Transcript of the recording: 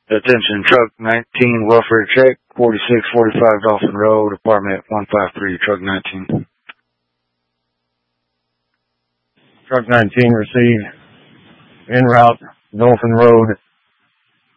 Attention, truck 19, welfare check, 4645 Dolphin Road, apartment 153, truck 19. Truck 19 received en route, Dolphin Road,